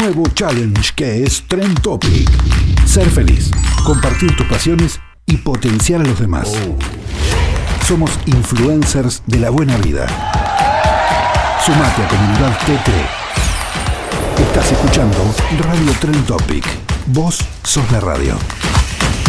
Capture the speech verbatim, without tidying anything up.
nuevo challenge que es Trend Topic. Ser feliz, compartir tus pasiones y potenciar a los demás. Oh. Somos influencers de la buena vida. Sumate a Comunidad T T. Estás escuchando Radio Trend Topic. Vos sos la radio.